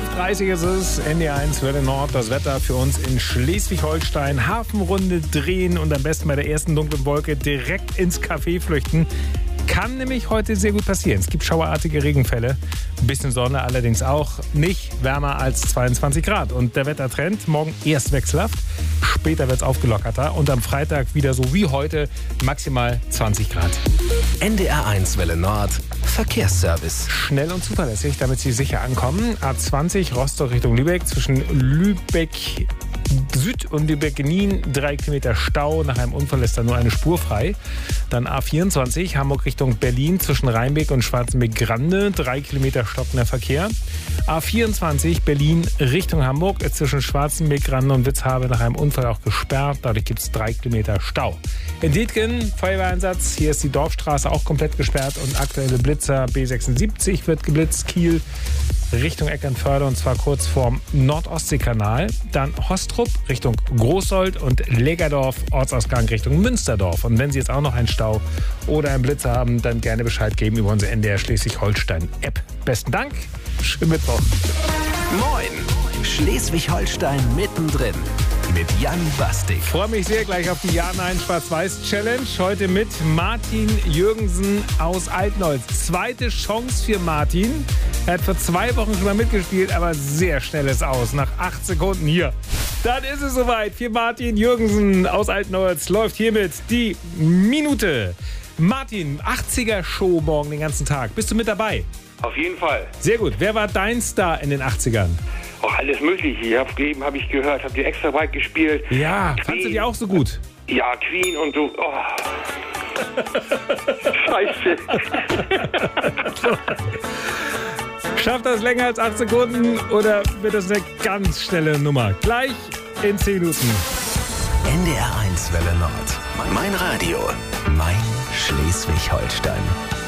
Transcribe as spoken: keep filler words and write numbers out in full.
elf Uhr dreißig ist es, N D R eins Welle Nord, das Wetter für uns in Schleswig-Holstein. Hafenrunde drehen und am besten bei der ersten dunklen Wolke direkt ins Café flüchten. Kann nämlich heute sehr gut passieren. Es gibt schauerartige Regenfälle. Ein bisschen Sonne allerdings auch. Nicht wärmer als zweiundzwanzig Grad. Und der Wettertrend morgen erst wechselhaft. Später wird es aufgelockerter. Und am Freitag wieder so wie heute maximal zwanzig Grad. N D R eins Welle Nord. Verkehrsservice. Schnell und zuverlässig, damit Sie sicher ankommen. A zwanzig Rostock Richtung Lübeck. Zwischen Lübeck Süd und Lübeck-Nien drei Kilometer Stau. Nach einem Unfall ist da nur eine Spur frei. Dann A vierundzwanzig Hamburg Richtung Berlin zwischen Rheinbeck und Schwarzenbeck-Grande. Drei Kilometer stockender Verkehr. A vierundzwanzig Berlin Richtung Hamburg zwischen Schwarzenbeck-Grande und Witzhabe nach einem Unfall auch gesperrt. Dadurch gibt es drei Kilometer Stau. In Dietgen Feuerwehreinsatz. Hier ist die Dorfstraße auch komplett gesperrt und aktuelle Blitzer B sechsundsiebzig wird geblitzt. Kiel Richtung Eckernförde und zwar kurz vorm Nordostseekanal. Dann Hostrup Richtung Großsold und Lägerdorf Ortsausgang Richtung Münsterdorf. Und wenn Sie jetzt auch noch einen Stau oder einen Blitzer haben, dann gerne Bescheid geben über unsere N D R Schleswig-Holstein-App. Besten Dank, schönen Mittwoch. Moin, Schleswig-Holstein mittendrin mit Jan Bastik. Ich freue mich sehr gleich auf die Ja-Nein-Schwarz-Weiß-Challenge. Heute mit Martin Jürgensen aus Altnolz. Zweite Chance für Martin. Er hat vor zwei Wochen schon mal mitgespielt, aber sehr schnell ist aus. Nach acht Sekunden hier. Dann ist es soweit. Für Martin Jürgensen aus Altnolz läuft hiermit die Minute. Martin, achtziger-Show morgen den ganzen Tag. Bist du mit dabei? Auf jeden Fall. Sehr gut. Wer war dein Star in den achtzigern? Auch alles Mögliche. Ich hab, eben habe ich gehört, habt ihr extra weit gespielt. Ja, Queen. fandst du die auch so gut? Ja, Queen und so. Oh. Scheiße. Schafft das länger als acht Sekunden oder wird das eine ganz schnelle Nummer? Gleich in zehn Minuten. N D R eins Welle Nord. Mein Radio. Mein Schleswig-Holstein.